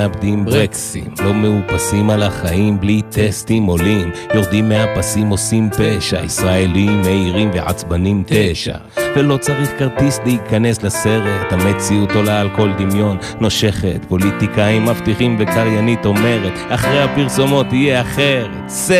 מאבדים ברקסים, לא מאופסים על החיים בלי טסטים, עולים יורדים מהפסים, עושים פשע, ישראלים מהירים ועצבנים 9, ולא צריך כרטיס להיכנס לסרט, המציאות עולה על כל דמיון, נושכת פוליטיקאים מבטיחים וקריינית אומרת אחרי הפרסומות יהיה אחרת.